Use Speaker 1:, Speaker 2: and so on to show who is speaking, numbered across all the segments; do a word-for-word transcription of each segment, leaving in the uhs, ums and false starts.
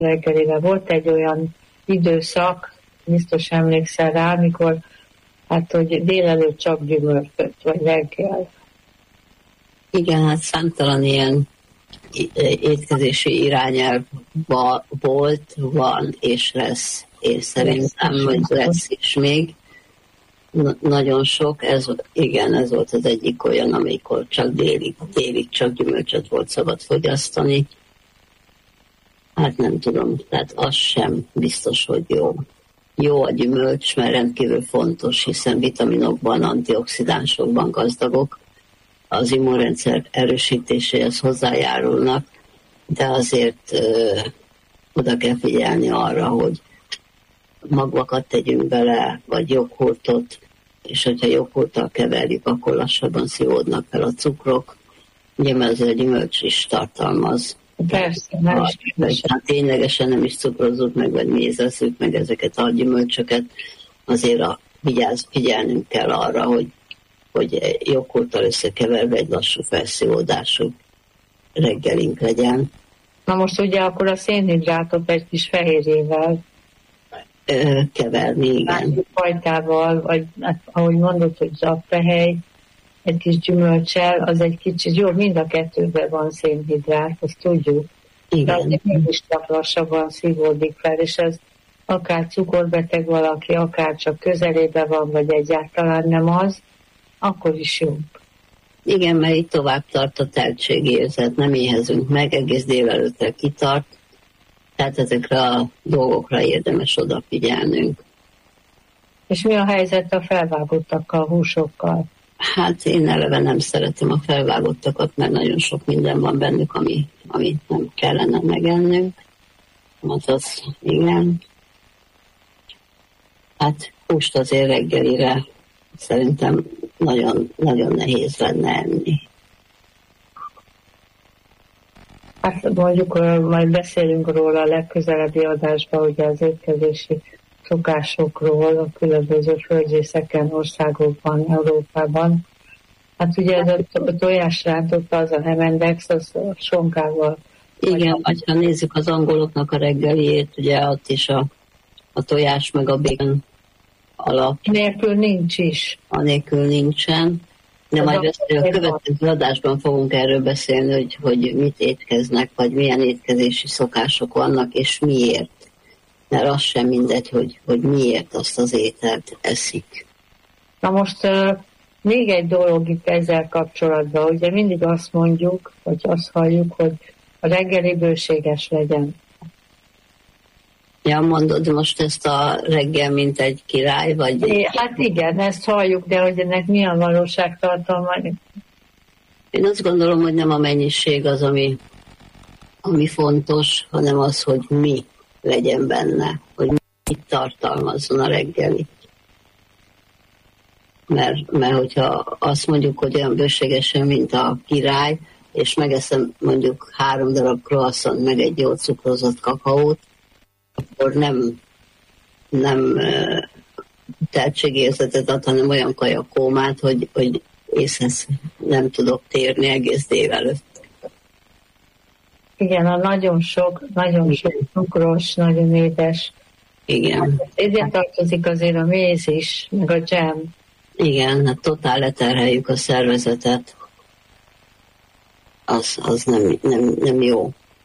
Speaker 1: reggelire. Volt egy olyan időszak, biztos emlékszel rá, amikor hát, hogy délelőtt csak gyümölcsöt, vagy reggel.
Speaker 2: Igen, hát számtalan ilyen étkezési irányelv volt, van és lesz. Én szerintem, hogy lesz is még. Na, nagyon sok, ez, igen, ez volt az egyik olyan, amikor csak délig, délig csak gyümölcsöt volt szabad fogyasztani. Hát nem tudom, tehát az sem biztos, hogy jó. Jó a gyümölcs, mert rendkívül fontos, hiszen vitaminokban, antioxidánsokban gazdagok, az immunrendszer erősítéséhez hozzájárulnak, de azért ö, oda kell figyelni arra, hogy magvakat tegyünk bele, vagy joghurtot, és hogyha joghurttal keverjük, akkor lassabban szívódnak fel a cukrok. Ugye, mert az a gyümölcs is tartalmaz.
Speaker 1: Persze, nem is.
Speaker 2: Hát ténylegesen nem is cukrozzuk meg, vagy mézezzük meg ezeket a gyümölcsöket. Azért a, vigyázz, figyelnünk kell arra, hogy, hogy joghurttal összekeverve egy lassú felszívódású reggelink legyen.
Speaker 1: Na most ugye akkor a szénhidrátot egy kis fehérjével
Speaker 2: keverni, igen.
Speaker 1: Fajtával, vagy hát, ahogy mondod, hogy zsapfehely, egy kis gyümölcsel, az egy kicsit jó, mind a kettőben van szénhidrát, azt tudjuk. Igen. De azért mégis csak lassabban szívódik fel, és ez akár cukorbeteg valaki, akár csak közelébe van, vagy egyáltalán nem az, akkor is jó.
Speaker 2: Igen, mert így tovább tart a teltségérzet, nem éhezünk meg, egész délelőttre kitart, tehát ezekre a dolgokra érdemes odafigyelnünk.
Speaker 1: És mi a helyzet a felvágottakkal, húsokkal?
Speaker 2: Hát én eleve nem szeretem a felvágottakat, mert nagyon sok minden van bennük, ami, amit nem kellene megennünk. Azaz, igen. Hát húst azért reggelire szerintem nagyon, nagyon nehéz lenne enni.
Speaker 1: Hát mondjuk majd beszélünk róla a legközelebbi adásban, ugye az étkezési szokásokról a különböző földrészeken, országokban, Európában. Hát ugye ez a tojásrántott, az a Hemendex, az a sonkával.
Speaker 2: Igen, vagy ha nézzük az angoloknak a reggeliét, ugye ott is a, a tojás meg a bacon alap.
Speaker 1: Nélkül nincs is.
Speaker 2: Anélkül nincsen. De majd a következő adásban fogunk erről beszélni, hogy, hogy mit étkeznek, vagy milyen étkezési szokások vannak, és miért. Mert az sem mindegy, hogy, hogy miért azt az ételt eszik.
Speaker 1: Na most uh, még egy dolog itt ezzel kapcsolatban, ugye mindig azt mondjuk, vagy azt halljuk, hogy a reggeli bőséges legyen.
Speaker 2: Ja, mondod most ezt a reggel, mint egy király, vagy...
Speaker 1: É, hát igen, ezt halljuk, de hogy ennek mi a valóságtartalma?
Speaker 2: Én azt gondolom, hogy nem a mennyiség az, ami, ami fontos, hanem az, hogy mi legyen benne, hogy mit tartalmazzon a reggeli. Mert, mert hogyha azt mondjuk, hogy olyan bőségesen, mint a király, és megeszem mondjuk három darab croissant, meg egy jó cukrozott kakaót, akkor nem, nem tehetségérzetet ad, hanem olyan kajakómát, hogy, hogy észhez nem tudok térni egész délelőtt.
Speaker 1: Igen, a nagyon sok, nagyon sok cukros, nagyon édes.
Speaker 2: Igen.
Speaker 1: Ide tartozik azért a méz is, meg a dzsem.
Speaker 2: Igen, hát totál leterheljük a szervezetet. Az, az nem, nem, nem jó.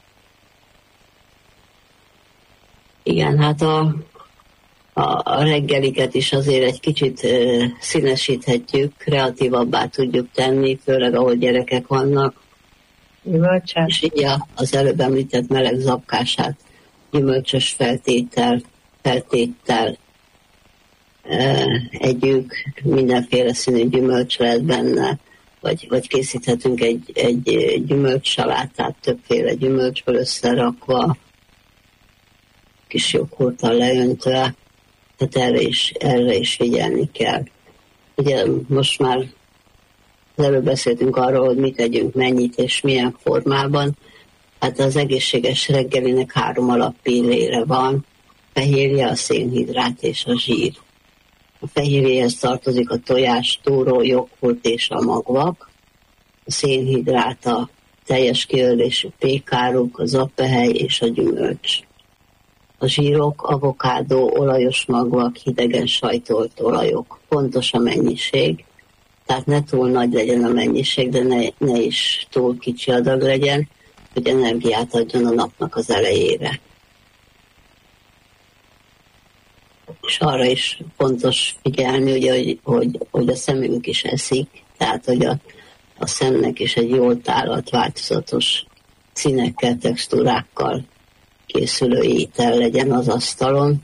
Speaker 2: Igen, hát a, a, a reggeliket is azért egy kicsit uh, színesíthetjük, kreatívabbá tudjuk tenni, főleg ahol gyerekek vannak.
Speaker 1: Gyümölcsös.
Speaker 2: És így az előbb említett meleg zapkását, gyümölcsös feltétel, feltétel uh, együk, mindenféle színű gyümölcs lehet benne, vagy, vagy készíthetünk egy, egy gyümölcssalátát, többféle gyümölcsből összerakva, kis joghurttal leöntve, tehát erre is, erre is figyelni kell. Ugye most már az előbb beszéltünk arról, hogy mit tegyünk, mennyit és milyen formában. Hát az egészséges reggelinek három alappillére van, fehérje, a szénhidrát és a zsír. A fehérjéhez tartozik a tojás, tóró, joghurt és a magvak. A szénhidrát, a teljes kiölésű pékáruk, a zappehely és a gyümölcs. a zsírok, avokádó, olajos magvak, hidegen sajtolt olajok. Pontos a mennyiség, tehát ne túl nagy legyen a mennyiség, de ne, ne is túl kicsi adag legyen, hogy energiát adjon a napnak az elejére. És arra is fontos figyelni, ugye, hogy, hogy, hogy a szemünk is eszik, tehát hogy a, a szemnek is egy jól táralt, változatos színekkel, textúrákkal készülő étel legyen az asztalon.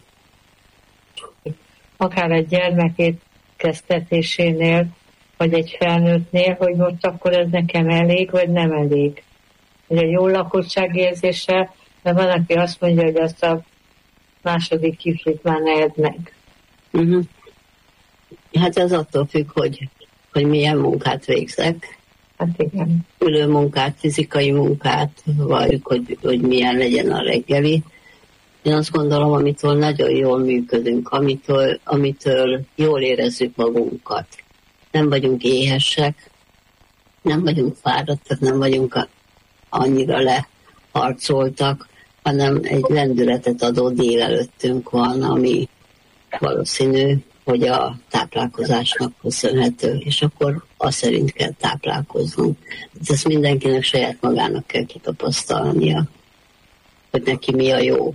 Speaker 1: Akár egy gyermek étkeztetésénél, vagy egy felnőttnél, hogy most akkor ez nekem elég, vagy nem elég. Ugye jó lakottságérzése, de van, aki azt mondja, hogy azt a második kiflit már ne edd meg.
Speaker 2: Uh-huh. Hát ez attól függ, hogy, hogy milyen munkát végzek.
Speaker 1: Hát igen.
Speaker 2: Ülő munkát, fizikai munkát, vagy hogy, hogy milyen legyen a reggeli. Én azt gondolom, amitől nagyon jól működünk, amitől, amitől jól érezzük magunkat. Nem vagyunk éhesek, nem vagyunk fáradtak, nem vagyunk annyira leharcoltak, hanem egy lendületet adó délelőttünk van, ami valószínű, hogy a táplálkozásnak köszönhető, és akkor azt szerint kell táplálkoznunk. Ezt mindenkinek saját magának kell kitapasztalnia, hogy neki mi a jó.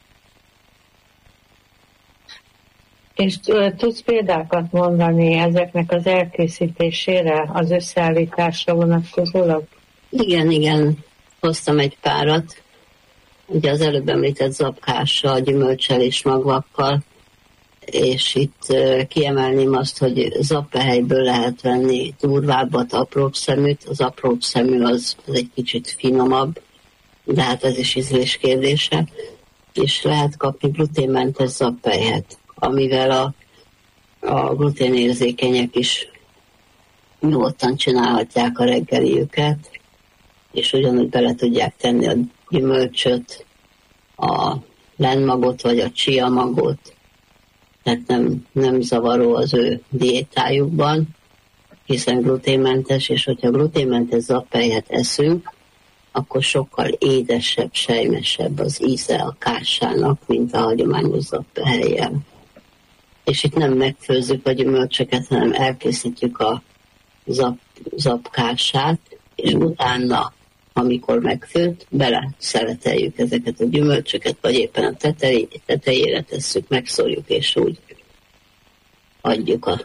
Speaker 1: És tudsz példákat mondani ezeknek az elkészítésére, az összeállításra vonatkozólag?
Speaker 2: Igen, igen, hoztam egy párat, ugye az előbb említett zapkással, gyümölcsel és magvakkal, és itt kiemelném azt, hogy zappehelyből lehet venni durvábbat, apróbb szeműt. Az apróbb szemű az, az egy kicsit finomabb, de hát ez is ízlés kérdése, és lehet kapni gluténmentes zappelyhet, amivel a, a gluténérzékenyek is nyugodtan csinálhatják a reggeliüket, és ugyanúgy bele tudják tenni a gyümölcsöt, a lenmagot vagy a chia magot, tehát nem, nem zavaró az ő diétájukban, hiszen gluténmentes, és hogyha gluténmentes zappelyhet eszünk, akkor sokkal édesebb, sejmesebb az íze a kássának, mint a hagyományos zappehelyjel. És itt nem megfőzzük a gyümölcsöket, hanem elkészítjük a zap, zapkássát, és utána, amikor megfőtt, bele szeleteljük ezeket a gyümölcsöket, vagy éppen a tetej, tetejére tesszük, megszórjuk, és úgy adjuk a...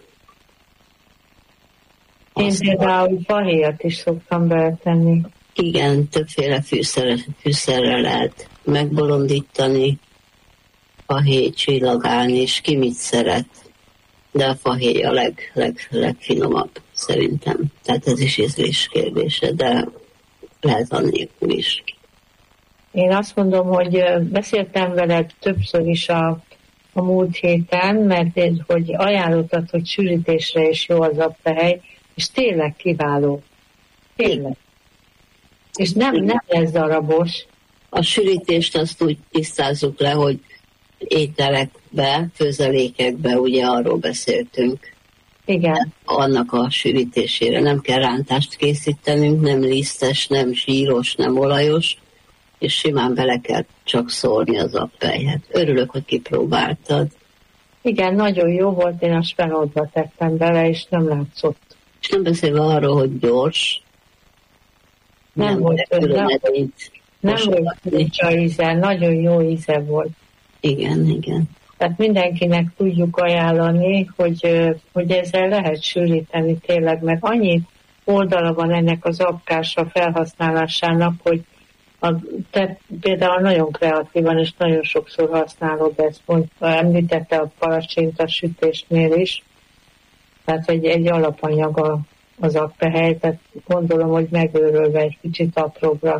Speaker 1: Én például fahéjat is szoktam beletenni.
Speaker 2: Igen, többféle fűszer, fűszerrel lehet megbolondítani, fahéj, csillagán, és ki mit szeret. De a fahéj a leg, leg, legfinomabb, szerintem. Tehát ez is ízlés kérdése, de lehet annélkül is.
Speaker 1: Én azt mondom, hogy beszéltem veled többször is a, a múlt héten, mert én, hogy ajánlottad, hogy sűrítésre is jó az zappehely, és tényleg kiváló. Tényleg. És nem, nem lesz darabos.
Speaker 2: A sűrítést azt úgy tisztázzuk le, hogy ételekbe, főzelékekbe, ugye arról beszéltünk.
Speaker 1: Igen.
Speaker 2: Annak a sűrítésére nem kell rántást készítenünk, nem lisztes, nem zsíros, nem olajos, és simán bele kell csak szórni az zappelyhet. Örülök, hogy kipróbáltad.
Speaker 1: Igen, nagyon jó volt, én a spenótba tettem bele, és nem látszott.
Speaker 2: És nem beszélve arról, hogy gyors,
Speaker 1: nem, nem volt külön nem volt furcsa íze, nagyon jó íze volt.
Speaker 2: Igen, igen.
Speaker 1: Tehát mindenkinek tudjuk ajánlani, hogy, hogy ezzel lehet sűríteni tényleg, mert annyi oldala van ennek az apkása felhasználásának, hogy a, te például nagyon kreatívan és nagyon sokszor használod ezt, mondta, említette a palacsinta sütésnél is, tehát hogy egy alapanyag az appehely, tehát gondolom, hogy megőrölve egy kicsit apróbbra.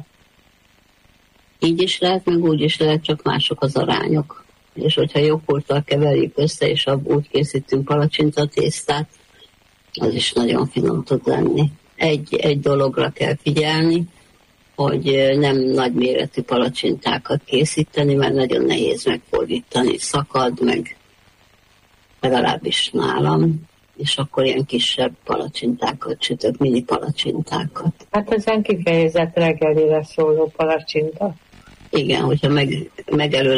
Speaker 2: Így is lehet, meg úgy is lehet, csak mások az arányok. És hogyha joghurttal keverjük össze, és úgy készítünk palacsintatésztát, az is nagyon finom tud lenni. Egy, egy dologra kell figyelni, hogy nem nagyméretű palacsintákat készíteni, mert nagyon nehéz megfordítani, szakad, meg legalábbis nálam, és akkor ilyen kisebb palacsintákat sütök, mini palacsintákat.
Speaker 1: Hát ezen kifejezett reggelire szóló palacsinta.
Speaker 2: Igen, hogyha meg, megelő